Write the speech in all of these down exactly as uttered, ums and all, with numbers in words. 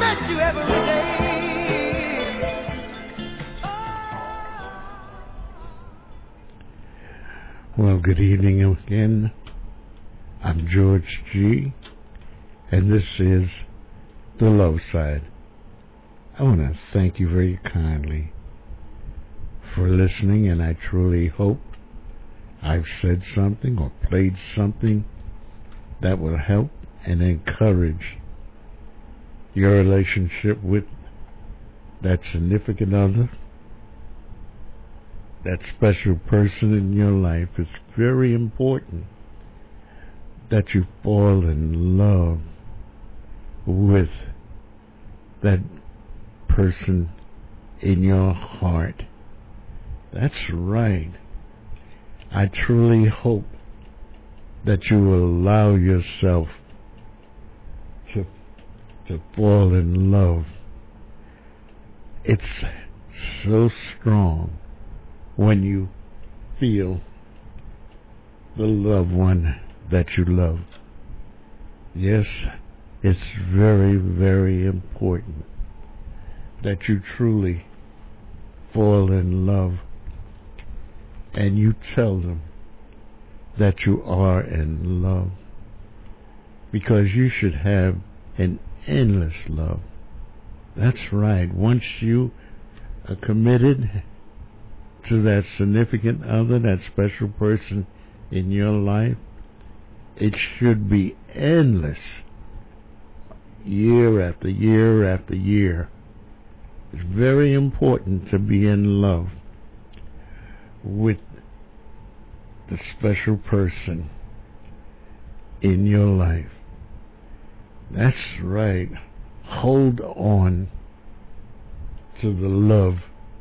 at you every day. Well, good evening again. I'm George G., and this is The Love Side. I want to thank you very kindly for listening, and I truly hope I've said something or played something that will help and encourage your relationship with that significant other, that special person in your life. It's very important that you fall in love with that person in your heart. That's right. I truly hope that you will allow yourself to to fall in love. It's so strong when you feel the loved one that you love. Yes, it's very, very important that you truly fall in love and you tell them that you are in love, because you should have an endless love. That's right. Once you are committed to that significant other, that special person in your life, it should be endless, year after year after year. It's very important to be in love with the special person in your life. That's right. Hold on to the love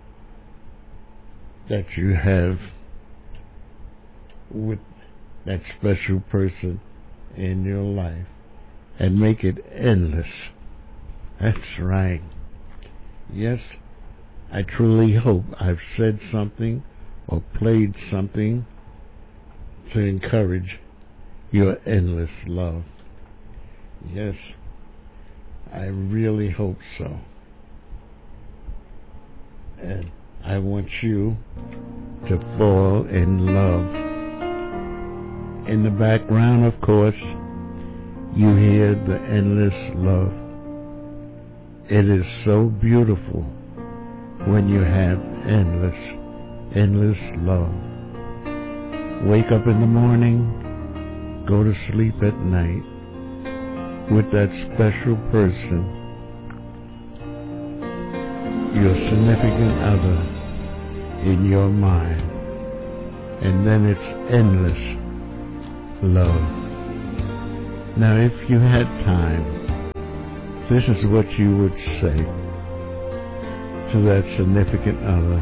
that you have with that special person in your life and make it endless. That's right. Yes, I truly hope I've said something or played something to encourage your endless love. Yes, I really hope so. And I want you to fall in love. In the background, of course, you hear the endless love. It is so beautiful when you have endless, endless love. Wake up in the morning, go to sleep at night with that special person, your significant other, in your mind. And then it's endless love. Now, if you had time, this is what you would say to that significant other,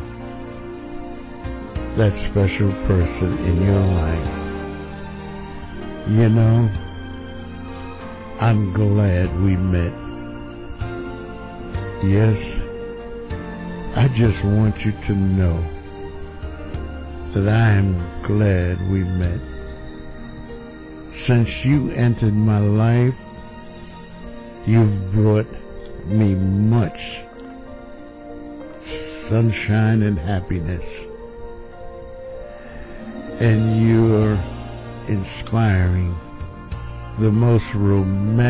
that special person in your life. You know, I'm glad we met. Yes, I just want you to know that I am glad we met. Since you entered my life, you've brought me much sunshine and happiness. And you're inspiring the most romantic